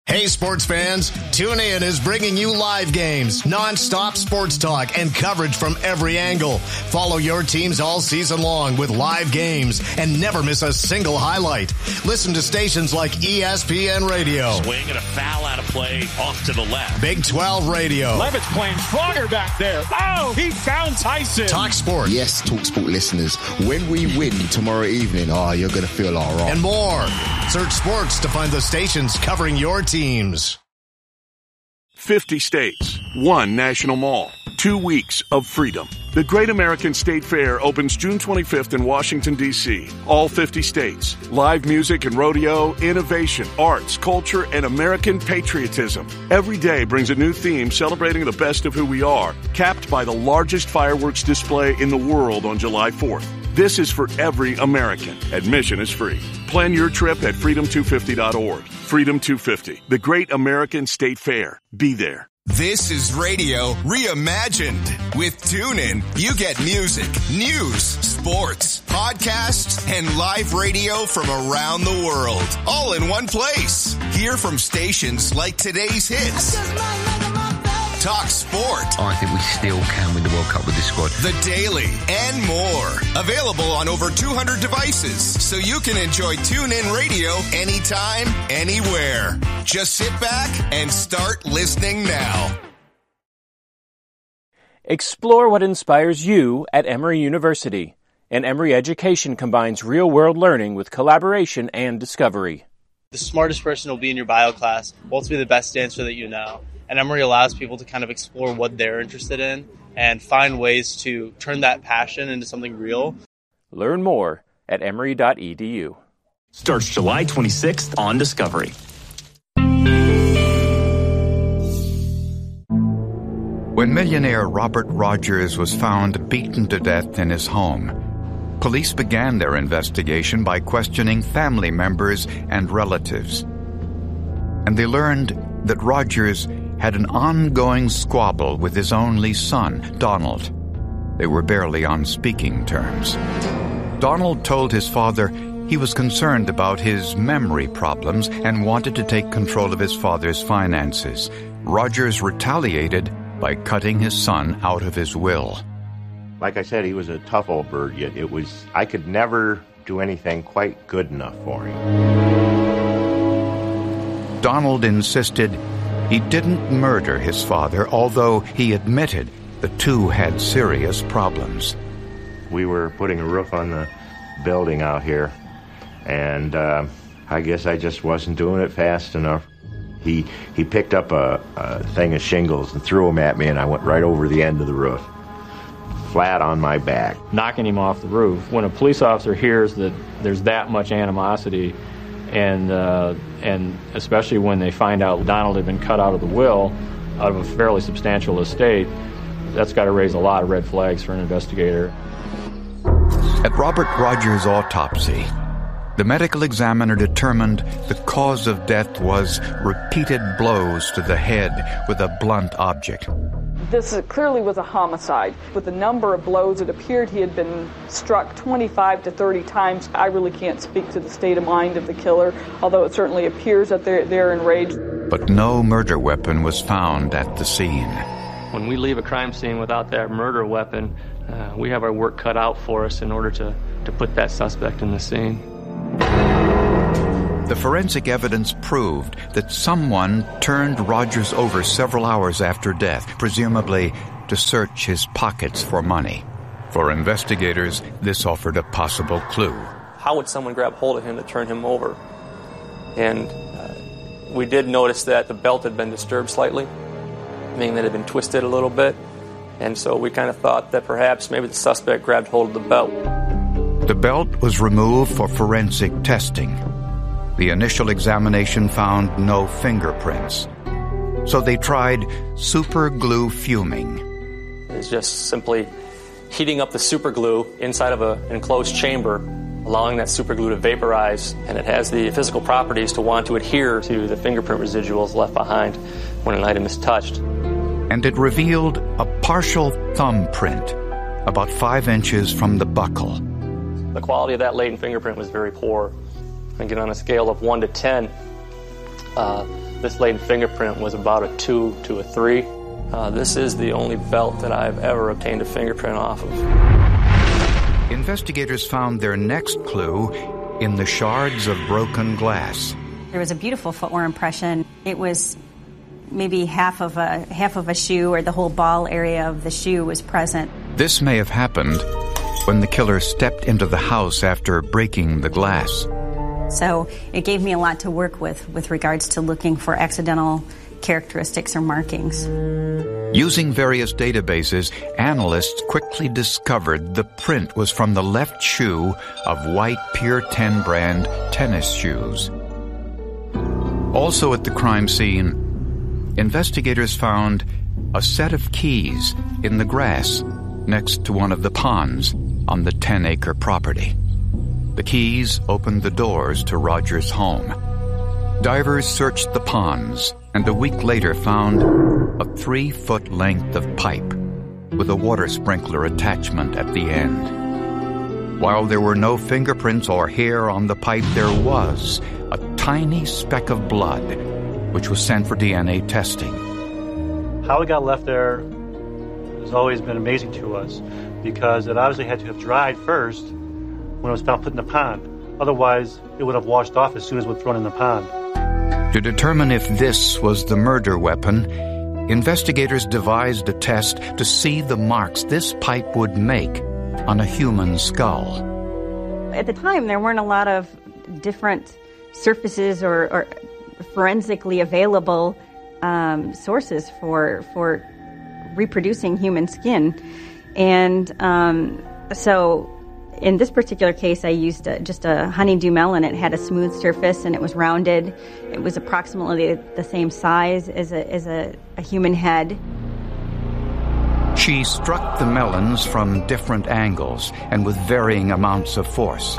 Hey, sports fans, TuneIn is bringing you live games, non-stop sports talk, and coverage from every angle. Follow your teams all season long with live games and never miss a single highlight. Listen to stations like ESPN Radio. Swing and a foul out of play off to the left. Big 12 Radio. Levitt's playing stronger back there. Oh, he found Tyson. Talk Sport. Yes, Talk Sport listeners, when we win tomorrow evening, you're going to feel all right. And more. Search sports to find the stations covering your teams. 50 states, one national mall, 2 weeks of freedom. The Great American State Fair opens June 25th in Washington, D.C. All 50 states. Live music and rodeo, innovation, arts, culture, and American patriotism. Every day brings a new theme celebrating the best of who we are, capped by the largest fireworks display in the world on July 4th. This is for every American. Admission is free. Plan your trip at freedom250.org. Freedom 250, the Great American State Fair. Be there. This is radio reimagined. With TuneIn, you get music, news, sports, podcasts, and live radio from around the world, all in one place. Hear from stations like today's hits, Talk Sport. I think we still can win the World Cup with this squad. The Daily and more. Available on over 200 devices, so you can enjoy TuneIn Radio anytime, anywhere. Just sit back and start listening now. Explore what inspires you at Emory University. And Emory Education combines real-world learning with collaboration and discovery. The smartest person will be in your bio class, will also be the best dancer that you know. And Emory allows people to kind of explore what they're interested in and find ways to turn that passion into something real. Learn more at emory.edu. Starts July 26th on Discovery. When millionaire Robert Rogers was found beaten to death in his home, police began their investigation by questioning family members and relatives. And they learned that Rogers had an ongoing squabble with his only son, Donald. They were barely on speaking terms. Donald told his father he was concerned about his memory problems and wanted to take control of his father's finances. Rogers retaliated by cutting his son out of his will. Like I said, he was a tough old bird, yet I could never do anything quite good enough for him. Donald insisted he didn't murder his father, although he admitted the two had serious problems. We were putting a roof on the building out here, and I guess I just wasn't doing it fast enough. He picked up a thing of shingles and threw them at me, and I went right over the end of the roof, flat on my back. Knocking him off the roof. When a police officer hears that there's that much animosity, and especially when they find out Donald had been cut out of the will, out of a fairly substantial estate, that's got to raise a lot of red flags for an investigator. At Robert Rogers' autopsy, the medical examiner determined the cause of death was repeated blows to the head with a blunt object. This clearly was a homicide. With the number of blows, it appeared he had been struck 25 to 30 times. I really can't speak to the state of mind of the killer, although it certainly appears that they're enraged. But no murder weapon was found at the scene. When we leave a crime scene without that murder weapon, we have our work cut out for us in order to put that suspect in the scene. The forensic evidence proved that someone turned Rogers over several hours after death, presumably to search his pockets for money. For investigators, this offered a possible clue. How would someone grab hold of him to turn him over? And we did notice that the belt had been disturbed slightly, meaning that it had been twisted a little bit. And so we kind of thought that perhaps maybe the suspect grabbed hold of the belt. The belt was removed for forensic testing. The initial examination found no fingerprints. So they tried super glue fuming. It's just simply heating up the super glue inside of an enclosed chamber, allowing that super glue to vaporize, and it has the physical properties to want to adhere to the fingerprint residuals left behind when an item is touched. And it revealed a partial thumbprint, about 5 inches from the buckle. The quality of that latent fingerprint was very poor. Again, on a scale of 1 to 10, This latent fingerprint was about a 2 to a 3. This is the only belt that I've ever obtained a fingerprint off of. Investigators found their next clue in the shards of broken glass. There was a beautiful footwear impression. It was maybe half of a shoe, or the whole ball area of the shoe was present. This may have happened when the killer stepped into the house after breaking the glass. So it gave me a lot to work with regards to looking for accidental characteristics or markings. Using various databases, analysts quickly discovered the print was from the left shoe of white Pier 10 brand tennis shoes. Also at the crime scene, investigators found a set of keys in the grass next to one of the ponds on the 10-acre property. The keys opened the doors to Roger's home. Divers searched the ponds and a week later found a 3-foot length of pipe with a water sprinkler attachment at the end. While there were no fingerprints or hair on the pipe, there was a tiny speck of blood, which was sent for DNA testing. How it got left there has always been amazing to us, because it obviously had to have dried first when it was found put in the pond. Otherwise, it would have washed off as soon as it was thrown in the pond. To determine if this was the murder weapon, investigators devised a test to see the marks this pipe would make on a human skull. At the time, there weren't a lot of different surfaces or forensically available sources for reproducing human skin. And so in this particular case, I used just a honeydew melon. It had a smooth surface and it was rounded. It was approximately the same size as a human head. She struck the melons from different angles and with varying amounts of force.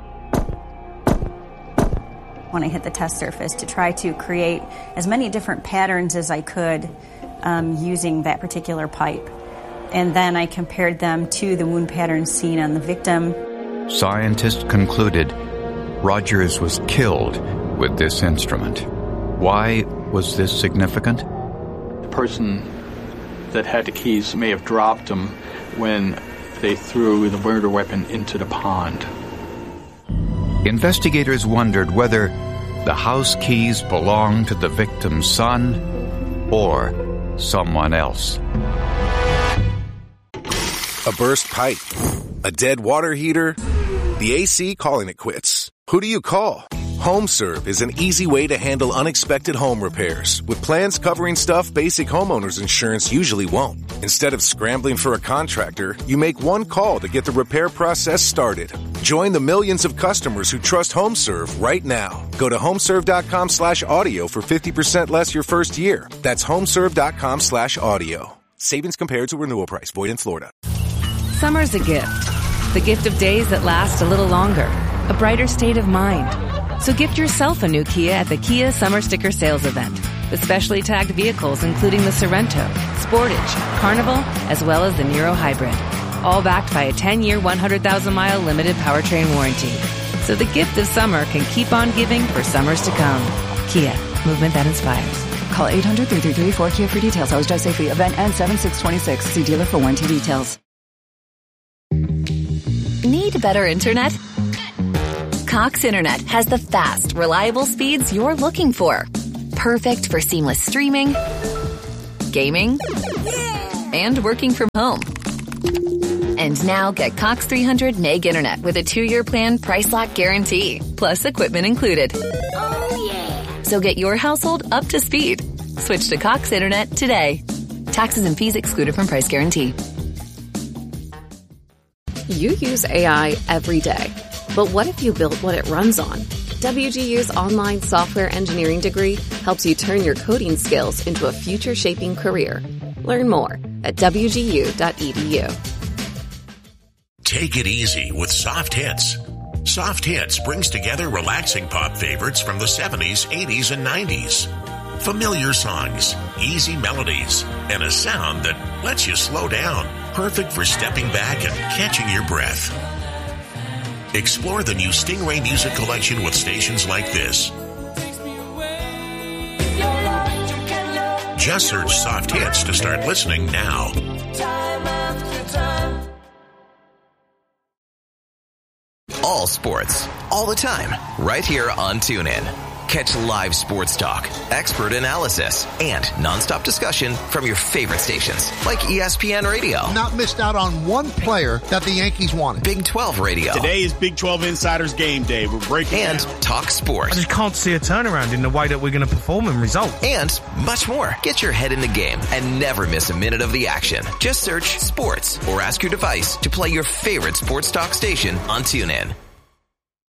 When I hit the test surface, to try to create as many different patterns as I could using that particular pipe. And then I compared them to the wound patterns seen on the victim. Scientists concluded Rogers was killed with this instrument. Why was this significant? The person that had the keys may have dropped them when they threw the murder weapon into the pond. Investigators wondered whether the house keys belonged to the victim's son or someone else. A burst pipe, a dead water heater, the AC calling it quits. Who do you call? HomeServe is an easy way to handle unexpected home repairs with plans covering stuff basic homeowners insurance usually won't. Instead of scrambling for a contractor, you make one call to get the repair process started. Join the millions of customers who trust HomeServe right now. Go to homeserve.com/audio for 50% less your first year. That's homeserve.com/audio. Savings compared to renewal price. Void in Florida. Summer's a gift. The gift of days that last a little longer. A brighter state of mind. So gift yourself a new Kia at the Kia Summer Sticker Sales Event. With specially tagged vehicles including the Sorrento, Sportage, Carnival, as well as the Niro Hybrid. All backed by a 10-year, 100,000-mile limited powertrain warranty. So the gift of summer can keep on giving for summers to come. Kia, movement that inspires. Call 800-333-4KIA for details. How's Drive Safely? Event ends 7/6/26. See dealer for warranty details. Need better internet? Cox Internet has the fast, reliable speeds you're looking for. Perfect for seamless streaming, gaming, and working from home. And now get Cox 300 meg internet with a 2-year plan price lock guarantee, plus equipment included. Oh, yeah. So get your household up to speed. Switch to Cox Internet today. Taxes and fees excluded from price guarantee. You use AI every day. But what if you built what it runs on? WGU's online software engineering degree helps you turn your coding skills into a future-shaping career. Learn more at wgu.edu. Take it easy with Soft Hits. Soft Hits brings together relaxing pop favorites from the 70s, 80s, and 90s. Familiar songs, easy melodies, and a sound that lets you slow down. Perfect for stepping back and catching your breath. Explore the new Stingray Music Collection with stations like this. Just search Soft Hits to start listening now. All sports, all the time, right here on TuneIn. Catch live sports talk, expert analysis, and nonstop discussion from your favorite stations, like ESPN Radio. Not missed out on one player that the Yankees wanted. Big 12 Radio. Today is Big 12 Insiders Game Day. We're breaking and down. Talk Sports. I just can't see a turnaround in the way that we're going to perform and result. And much more. Get your head in the game and never miss a minute of the action. Just search sports or ask your device to play your favorite sports talk station on TuneIn.